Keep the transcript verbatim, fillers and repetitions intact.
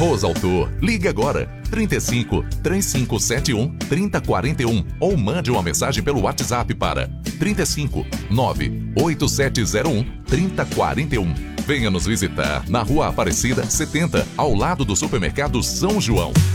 Rosalto, ligue agora trinta e cinco, três cinco sete um, trinta quarenta e um ou mande uma mensagem pelo WhatsApp para trinta e cinco, nove oito sete zero um, trinta quarenta e um. Venha nos visitar na Rua Aparecida setenta, ao lado do Supermercado São João.